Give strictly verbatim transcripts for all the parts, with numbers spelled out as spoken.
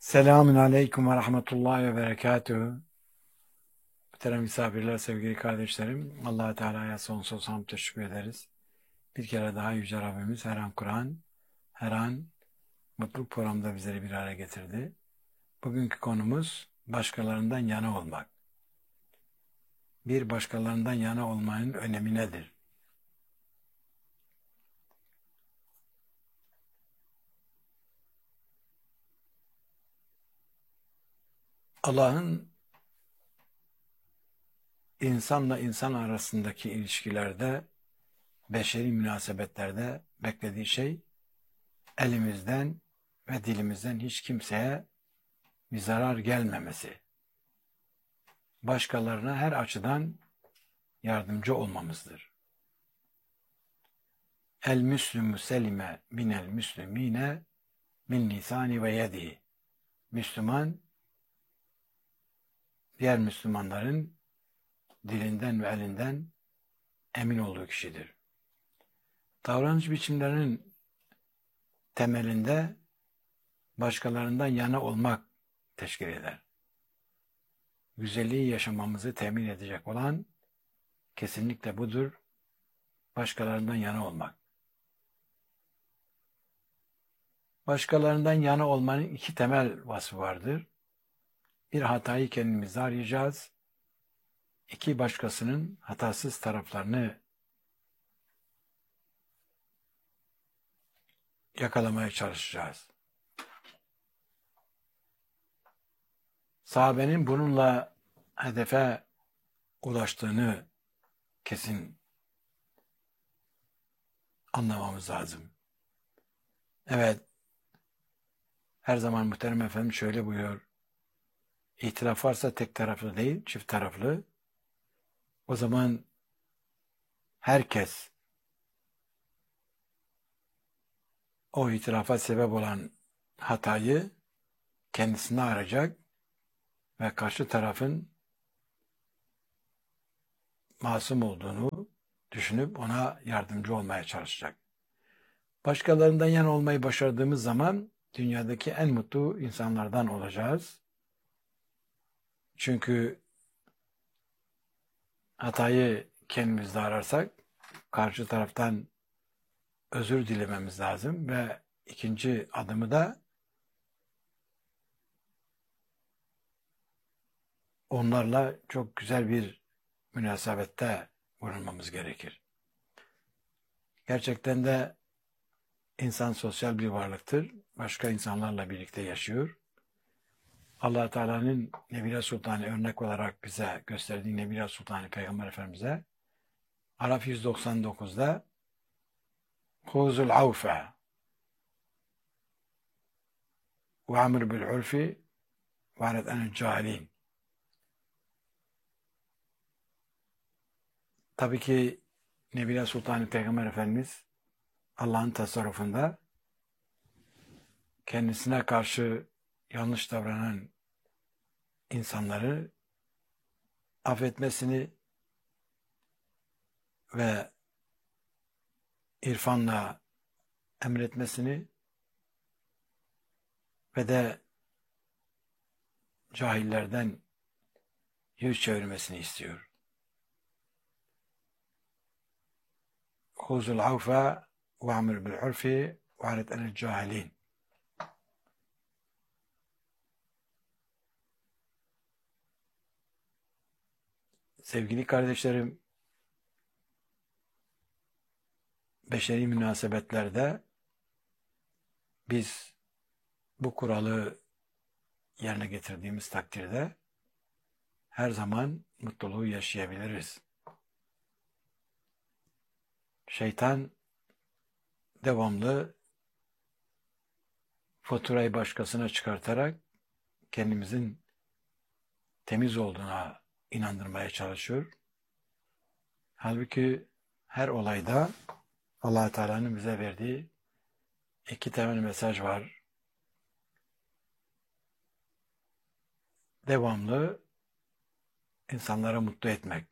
Selamun Aleyküm ve Rahmetullahi ve Berekatuhu. Muhterem misafirler, sevgili kardeşlerim, Allah-u Teala'ya sonsuz hamd teşekkür ederiz. Bir kere daha Yüce Rabbimiz her an Kur'an, her an mutluluk programda bizleri bir araya getirdi. Bugünkü konumuz başkalarından yana olmak. Bir başkalarından yana olmanın önemi nedir? Allah'ın insanla insan arasındaki ilişkilerde, beşeri münasebetlerde beklediği şey, elimizden ve dilimizden hiç kimseye bir zarar gelmemesi. Başkalarına her açıdan yardımcı olmamızdır. El müslümü selime minel müslümine min lisani ve yedi. Müslüman, diğer Müslümanların dilinden ve elinden emin olduğu kişidir. Davranış biçimlerinin temelinde başkalarından yana olmak teşkil eder. Güzelliği yaşamamızı temin edecek olan kesinlikle budur. Başkalarından yana olmak. Başkalarından yana olmanın iki temel vasfı vardır. Bir, hatayı kendimizde arayacağız. İki, başkasının hatasız taraflarını yakalamaya çalışacağız. Sahabenin bununla hedefe ulaştığını kesin anlamamız lazım. Evet, her zaman muhterem efendim şöyle buyuruyor. İhtilaf varsa tek taraflı değil, çift taraflı. O zaman herkes o ihtilafa sebep olan hatayı kendisine arayacak ve karşı tarafın masum olduğunu düşünüp ona yardımcı olmaya çalışacak. Başkalarından yana olmayı başardığımız zaman dünyadaki en mutlu insanlardan olacağız. Çünkü hatayı kendimizde ararsak karşı taraftan özür dilememiz lazım ve ikinci adımı da onlarla çok güzel bir münasebette bulunmamız gerekir. Gerçekten de insan sosyal bir varlıktır. Başka insanlarla birlikte yaşıyor. Allah Teala'nın Nebile Sultanı örnek olarak bize gösterdiği Nebile Sultanı Peygamber Efendimiz'e Araf yüz doksan dokuzda Huzul avfe ve amr bil urfi ve anet enel cahilin. Tabii ki Nebile Sultanı Peygamber Efendimiz Allah'ın tasarrufunda kendisine karşı yanlış davranan insanları affetmesini ve irfanla emretmesini ve de cahillerden yüz çevirmesini istiyor. Huzul avfe ve amr bil urfi ve anet enel cahilin. Sevgili kardeşlerim, beşeri münasebetlerde biz bu kuralı yerine getirdiğimiz takdirde her zaman mutluluğu yaşayabiliriz. Şeytan devamlı faturayı başkasına çıkartarak kendimizin temiz olduğuna inandırmaya çalışıyor. Halbuki her olayda Allah Teala'nın bize verdiği iki temel mesaj var. Devamlı insanları mutlu etmek.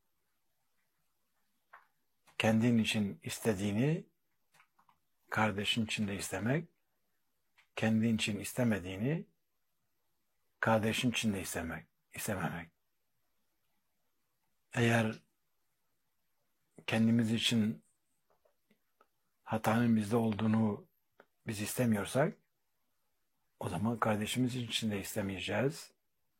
Kendin için istediğini kardeşin için de istemek, kendin için istemediğini kardeşin için de istemek, istememek. Eğer kendimiz için hatanın bizde olduğunu biz istemiyorsak, o zaman kardeşimiz için de istemeyeceğiz.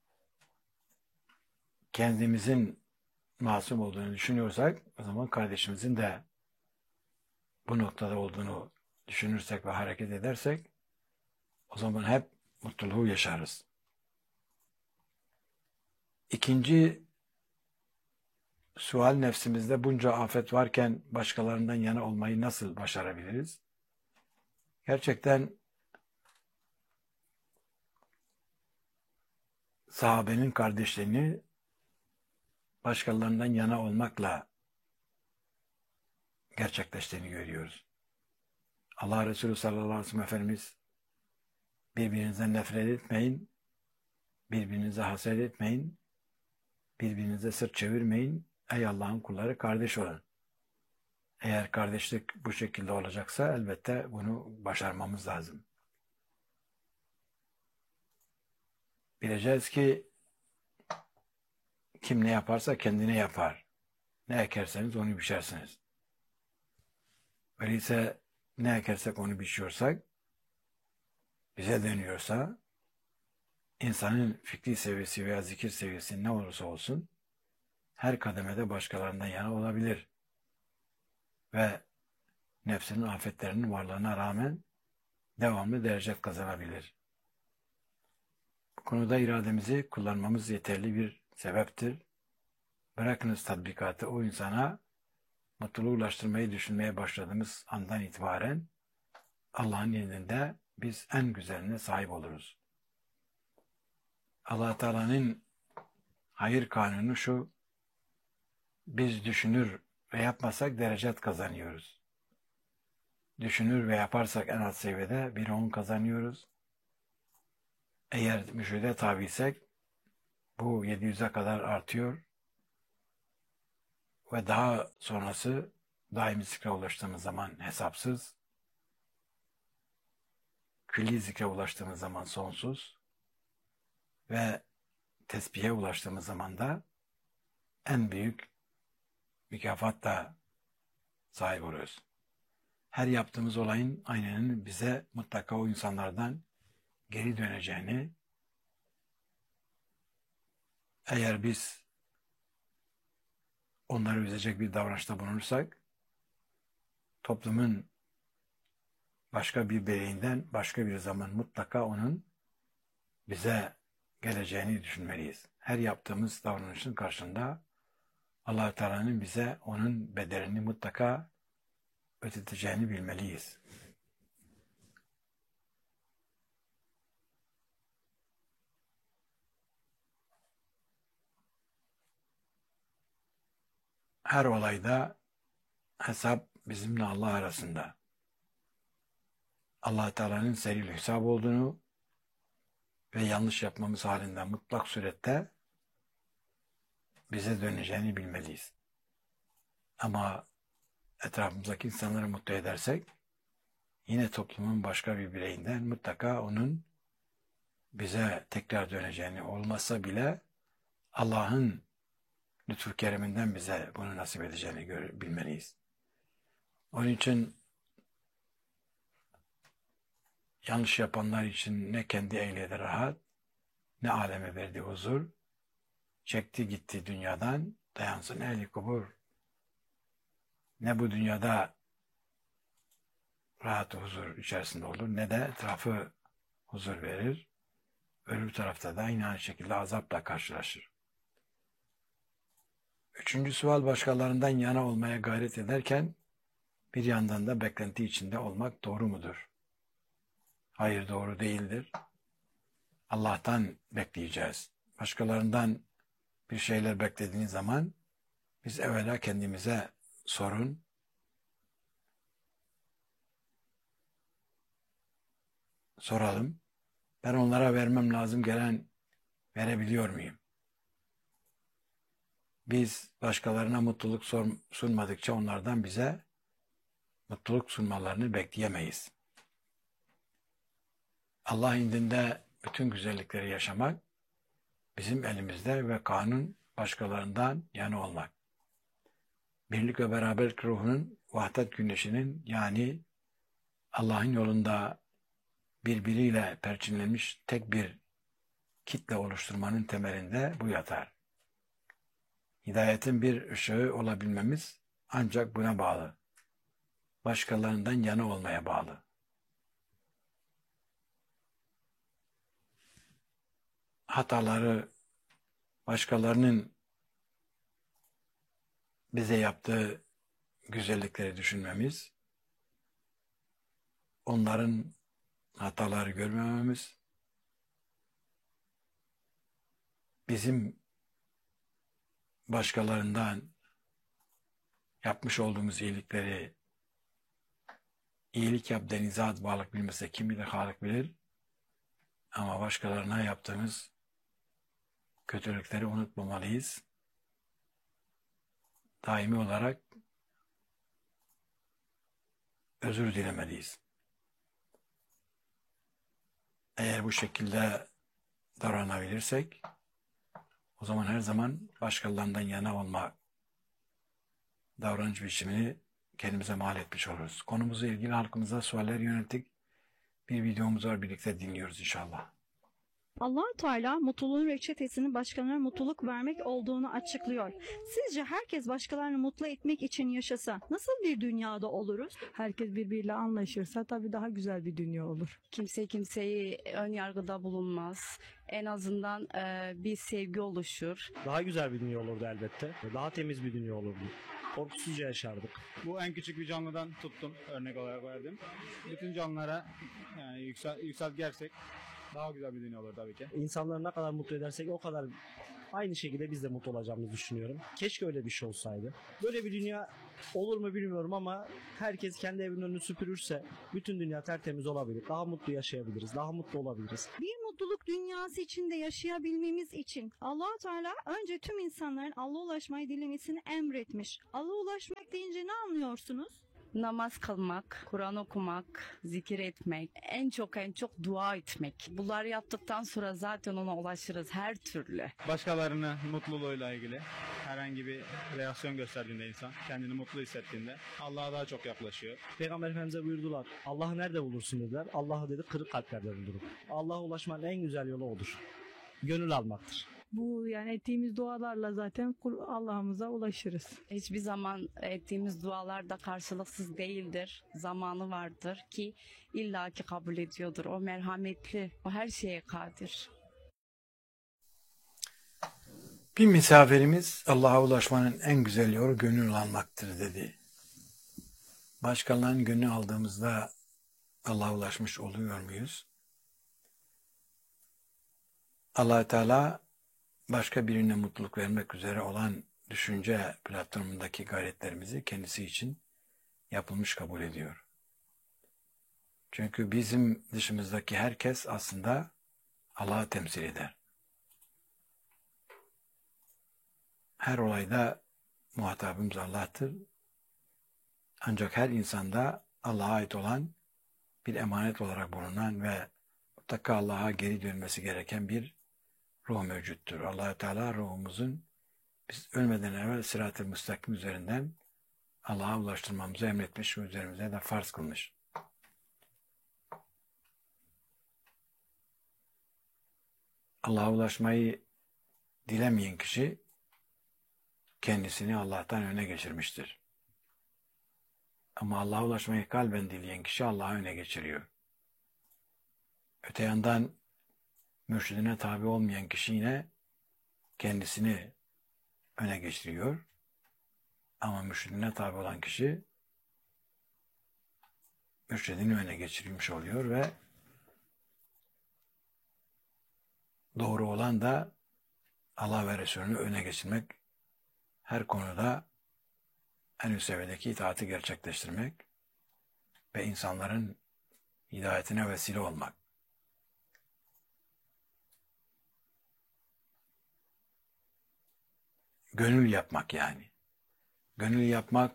Kendimizin masum olduğunu düşünüyorsak, o zaman kardeşimizin de bu noktada olduğunu düşünürsek ve hareket edersek, o zaman hep mutluluğu yaşarız. İkinci sual, nefsimizde bunca afet varken başkalarından yana olmayı nasıl başarabiliriz? Gerçekten sahabenin kardeşliğini başkalarından yana olmakla gerçekleştiğini görüyoruz. Allah Resulü sallallahu aleyhi ve sellem Efendimiz birbirinizden nefret etmeyin, birbirinize haset etmeyin, birbirinize sırt çevirmeyin, ey Allah'ın kulları kardeş olun. Eğer kardeşlik bu şekilde olacaksa elbette bunu başarmamız lazım. Bileceğiz ki kim ne yaparsa kendine yapar. Ne ekerseniz onu biçersiniz. Öyleyse ne ekersek onu biçiyorsak, bize dönüyorsa, insanın fikri seviyesi veya zikir seviyesi ne olursa olsun, her kademede başkalarından yana olabilir. Ve nefsinin afetlerinin varlığına rağmen devamlı derece kazanabilir. Bu konuda irademizi kullanmamız yeterli bir sebeptir. Bırakınız tatbikatı, o insana mutluluğu ulaştırmayı düşünmeye başladığımız andan itibaren Allah'ın indinde biz en güzeline sahip oluruz. Allah Teala'nın hayır kanunu şu: biz düşünür ve yapmasak derecet kazanıyoruz. Düşünür ve yaparsak en alt seviyede bir on kazanıyoruz. Eğer müşahede tabiysek bu yedi yüze kadar artıyor ve daha sonrası daimi zikre ulaştığımız zaman hesapsız, külli zikre ulaştığımız zaman sonsuz ve tesbihe ulaştığımız zaman da en büyük mükafatla sahip oluyoruz. Her yaptığımız olayın aynının bize mutlaka o insanlardan geri döneceğini, eğer biz onları üzecek bir davranışta bulunursak, toplumun başka bir bireyinden başka bir zaman mutlaka onun bize geleceğini düşünmeliyiz. Her yaptığımız davranışın karşında Allah-u Teala'nın bize onun bedelini mutlaka ödeteceğini bilmeliyiz. Her olayda hesap bizimle Allah arasında. Allah Teala'nın seril hesap olduğunu ve yanlış yapmamız halinde mutlak surette bize döneceğini bilmeliyiz. Ama etrafımızdaki insanları mutlu edersek, yine toplumun başka bir bireyinden mutlaka onun bize tekrar döneceğini, olmazsa bile Allah'ın lütfu kereminden bize bunu nasip edeceğini gör, bilmeliyiz. Onun için yanlış yapanlar için ne kendi ehliyede rahat, ne aleme verdiği huzur, çekti gitti dünyadan, dayansın ehli kubur. Ne bu dünyada rahat huzur içerisinde olur, ne de etrafı huzur verir. Öbür tarafta da yine aynı şekilde azapla karşılaşır. Üçüncü sual, başkalarından yana olmaya gayret ederken bir yandan da beklenti içinde olmak doğru mudur? Hayır, doğru değildir. Allah'tan bekleyeceğiz. Başkalarından bir şeyler beklediğiniz zaman biz evvela kendimize sorun. Soralım. Ben onlara vermem lazım gelen verebiliyor muyum? Biz başkalarına mutluluk sunmadıkça onlardan bize mutluluk sunmalarını bekleyemeyiz. Allah indinde bütün güzellikleri yaşamak bizim elimizde ve kanun başkalarından yana olmak. Birlik ve beraberlik ruhunun, vahdet güneşinin, yani Allah'ın yolunda birbiriyle perçinlenmiş tek bir kitle oluşturmanın temelinde bu yatar. Hidayetin bir ışığı olabilmemiz ancak buna bağlı. Başkalarından yana olmaya bağlı. Hataları, başkalarının bize yaptığı güzellikleri düşünmemiz, onların hataları görmememiz, bizim başkalarından yapmış olduğumuz iyilikleri, iyilik yap denize at balık bilmese kim bilir Halık bilir, ama başkalarına yaptığımız kötülükleri unutmamalıyız. Daimi olarak özür dilemeliyiz. Eğer bu şekilde davranabilirsek, o zaman her zaman başkalarından yana olma davranış biçimini kendimize mal etmiş oluruz. Konumuzla ilgili halkımıza sualler yönelttik. Bir videomuz var, birlikte dinliyoruz inşallah. Allah-u Teala mutluluğun reçetesinin başkalarına mutluluk vermek olduğunu açıklıyor. Sizce herkes başkalarını mutlu etmek için yaşasa nasıl bir dünyada oluruz? Herkes birbiriyle anlaşırsa tabii daha güzel bir dünya olur. Kimse kimseyi ön yargıda bulunmaz. En azından e, bir sevgi oluşur. Daha güzel bir dünya olurdu elbette. Daha temiz bir dünya olurdu. Korkusuzca yaşardık. Bu en küçük bir canlıdan tuttum, örnek olarak verdim. Bütün canlılara yani yüksel, yükseltgersek daha güzel bir dünya olur tabii ki. İnsanları ne kadar mutlu edersek o kadar aynı şekilde biz de mutlu olacağımızı düşünüyorum. Keşke öyle bir şey olsaydı. Böyle bir dünya olur mu bilmiyorum ama herkes kendi evinin önünü süpürürse bütün dünya tertemiz olabilir. Daha mutlu yaşayabiliriz, daha mutlu olabiliriz. Bir mutluluk dünyası içinde yaşayabilmemiz için Allah-u Teala önce tüm insanların Allah'a ulaşmayı dilemesini emretmiş. Allah'a ulaşmak deyince ne anlıyorsunuz? Namaz kılmak, Kur'an okumak, zikir etmek, en çok en çok dua etmek. Bunları yaptıktan sonra zaten ona ulaşırız her türlü. Başkalarının mutluluğuyla ilgili herhangi bir reaksiyon gösterdiğinde insan, kendini mutlu hissettiğinde Allah'a daha çok yaklaşıyor. Peygamber Efendimiz'e buyurdular. Allah'ı nerede bulursun dediler. Allah'ı dedi kırık kalplerde bulurum. Allah'a ulaşmanın en güzel yolu odur. Gönül almaktır. Bu yani ettiğimiz dualarla zaten Allah'ımıza ulaşırız. Hiçbir zaman ettiğimiz dualar da karşılıksız değildir. Zamanı vardır ki illaki kabul ediyordur. O merhametli, o her şeye kadir. Bir misafirimiz Allah'a ulaşmanın en güzel yolu gönül almaktır dedi. Başkalarının gönlünü aldığımızda Allah'a ulaşmış oluyor muyuz? Allah-u Teala başka birine mutluluk vermek üzere olan düşünce platformundaki gayretlerimizi kendisi için yapılmış kabul ediyor. Çünkü bizim dışımızdaki herkes aslında Allah'ı temsil eder. Her olayda muhatabımız Allah'tır. Ancak her insanda Allah'a ait olan bir emanet olarak bulunan ve mutlaka Allah'a geri dönmesi gereken bir ruh mevcuttur. Allah-u Teala ruhumuzun biz ölmeden evvel sırat-ı müstakim üzerinden Allah'a ulaştırmamızı emretmiş ve üzerimize de farz kılmış. Allah'a ulaşmayı dilemeyen kişi kendisini Allah'tan öne geçirmiştir. Ama Allah'a ulaşmayı kalben dileyen kişi Allah'ı öne geçiriyor. Öte yandan mürşidine tabi olmayan kişi yine kendisini öne geçiriyor. Ama mürşidine tabi olan kişi mürşidini öne geçirmiş oluyor ve doğru olan da Allah ve Resulünü öne geçirmek, her konuda en üst seviyedeki itaati gerçekleştirmek ve insanların hidayetine vesile olmak. Gönül yapmak yani. Gönül yapmak,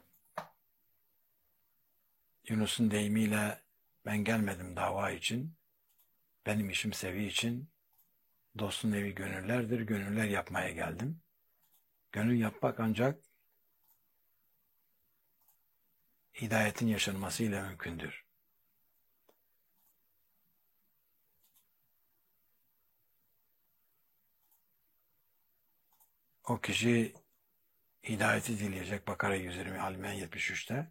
Yunus'un deyimiyle ben gelmedim dava için, benim işim sevi için, Dostun evi gönüllerdir. Gönüller yapmaya geldim. Gönül yapmak ancak hidayetin yaşanmasıyla mümkündür. O kişi hidayeti dileyecek. Bakara yüz yirmi, Alimen yetmiş üçte.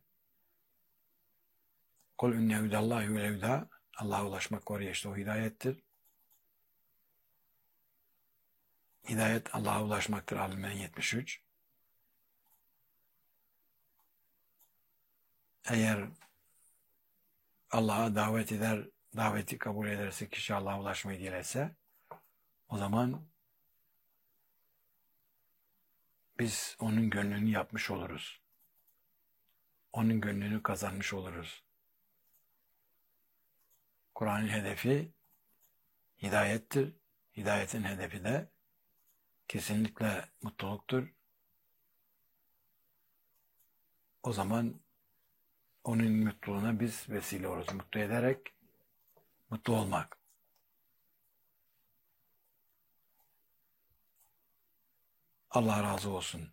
Kul inne hudallahi huvel huda. Allah'a ulaşmak oraya işte o hidayettir. Hidayet Allah'a ulaşmaktır. Alimen yetmiş üç. Eğer Allah'a davet eder, daveti kabul ederse, kişi Allah'a ulaşmayı dilerse, o zaman biz onun gönlünü yapmış oluruz. Onun gönlünü kazanmış oluruz. Kur'an'ın hedefi hidayettir. Hidayetin hedefi de kesinlikle mutluluktur. O zaman onun mutluluğuna biz vesile oluruz. Mutlu ederek mutlu olmak. Allah razı olsun.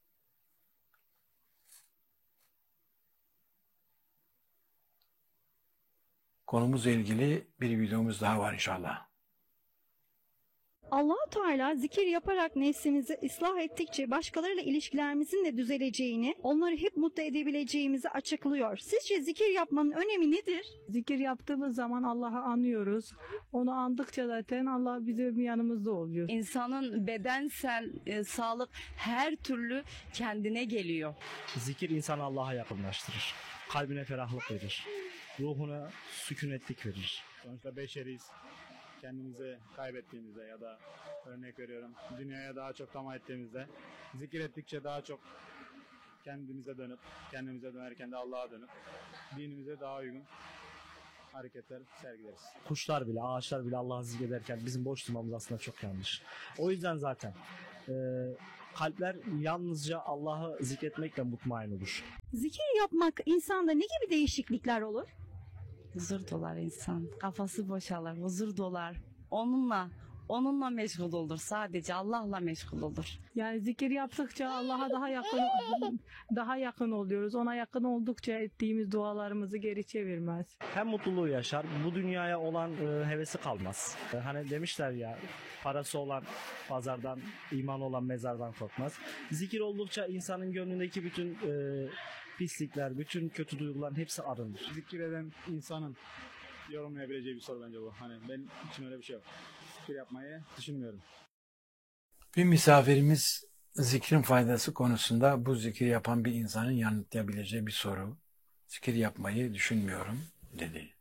Konumuzla ilgili bir videomuz daha var inşallah. Allah-u Teala zikir yaparak nefsimizi ıslah ettikçe başkalarıyla ilişkilerimizin de düzeleceğini, onları hep mutlu edebileceğimizi açıklıyor. Sizce zikir yapmanın önemi nedir? Zikir yaptığımız zaman Allah'ı anıyoruz. Onu andıkça zaten Allah bizim yanımızda oluyor. İnsanın bedensel e, sağlık her türlü kendine geliyor. Zikir insanı Allah'a yakınlaştırır. Kalbine ferahlık verir. Ruhuna sükunetlik verir. Sonuçta beşeriyiz. Kendimizi kaybettiğimizde ya da örnek veriyorum dünyaya daha çok tamah ettiğimizde zikir ettikçe daha çok kendimize dönüp kendimize dönerken de Allah'a dönüp dinimize daha uygun hareketler sergileriz. Kuşlar bile, ağaçlar bile Allah'ı zikrederken bizim boş durmamız aslında çok yanlış. O yüzden zaten e, kalpler yalnızca Allah'ı zikretmekle mutmain olur. Zikir yapmak insanda ne gibi değişiklikler olur? Huzur dolar insan. Kafası boşalır, huzur dolar. Onunla, onunla meşgul olur. Sadece Allah'la meşgul olur. Yani zikir yaptıkça Allah'a daha yakın daha yakın oluyoruz. Ona yakın oldukça ettiğimiz dualarımızı geri çevirmez. Hem mutluluğu yaşar, bu dünyaya olan e, hevesi kalmaz. E, hani demişler ya, parası olan pazardan, iman olan mezardan korkmaz. Zikir oldukça insanın gönlündeki bütün e, pislikler, bütün kötü duyguların hepsi arınır. Zikir eden insanın yorumlayabileceği bir soru bence bu. Hani benim için öyle bir şey yok. Zikir yapmayı düşünmüyorum. Bir misafirimiz zikrin faydası konusunda bu zikir yapan bir insanın yanıtlayabileceği bir soru. Zikir yapmayı düşünmüyorum dedi.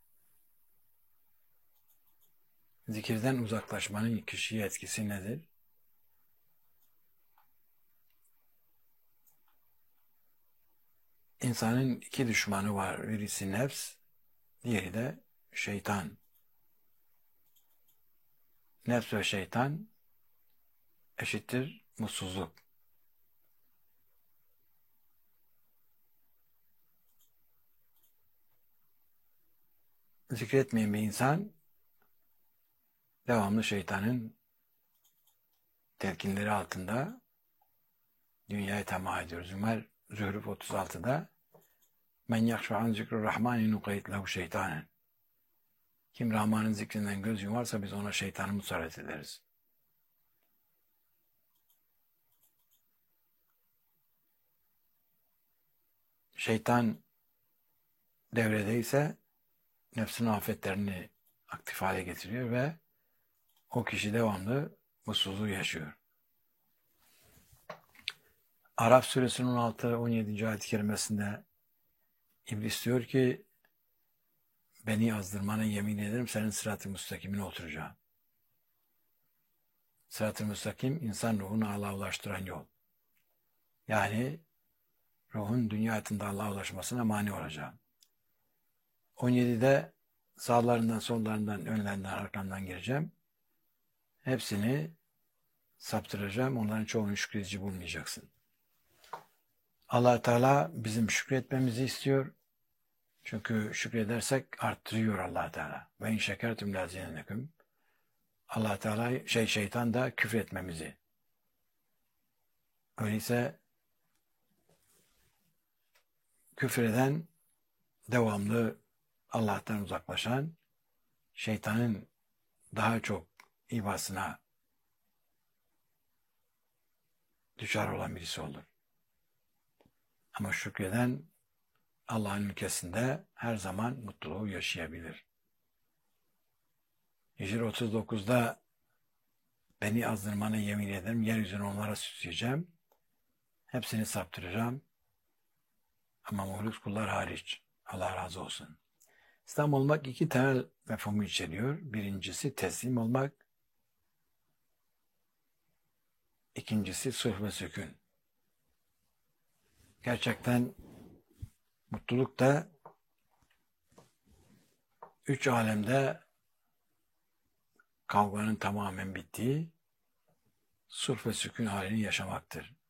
Zikirden uzaklaşmanın kişiye etkisi nedir? İnsanın iki düşmanı var. Birisi nefs, diğeri de şeytan. Nefs ve şeytan eşittir mutsuzluk. Zikretmeyen bir insan devamlı şeytanın telkinleri altında dünyaya tamah ediyor. Zümer Zühruf otuz altıda men yakşu an zikru rahmani nukayit lehu şeytanen. Kim Rahman'ın zikrinden göz yumarsa biz ona şeytanı musallat ederiz. Şeytan devredeyse nefsin afetlerini aktif hale getiriyor ve o kişi devamlı mutsuzluğu yaşıyor. Araf suresinin on altı on yedinci ayet-i kerimesinde İblis diyor ki beni azdırmana yemin ederim senin sırat-ı müstakimine oturacağım. Sırat-ı müstakim insan ruhunu Allah'a ulaştıran yol. Yani ruhun dünya hayatında Allah'a ulaşmasına mani olacağım. on yedide sağlarından, sollarından, önlerinden, arkandan gireceğim. Hepsini saptıracağım. Onların çoğunu şükredici bulmayacaksın. Allah Teala bizim şükretmemizi istiyor. Çünkü şükredersek arttırıyor Allah Teala. Ve in şekertum laziyennekum. Allah Teala şey şeytan da küfretmemizi. Öyleyse küfreden, devamlı Allah'tan uzaklaşan, şeytanın daha çok ibasına düşer olan birisi olur. Ama şükreden Allah'ın ülkesinde her zaman mutluluğu yaşayabilir. Hicr otuz dokuzda beni azdırmana yemin ederim, yeryüzünü onlara süsleyeceğim, hepsini saptıracağım ama muhlis kullar hariç. Allah razı olsun. İslam olmak iki temel mefhumu içeriyor. Birincisi teslim olmak, ikincisi sulh ve sükun. Gerçekten mutluluk da üç alemde kavganın tamamen bittiği sulh ve sükun halini yaşamaktır.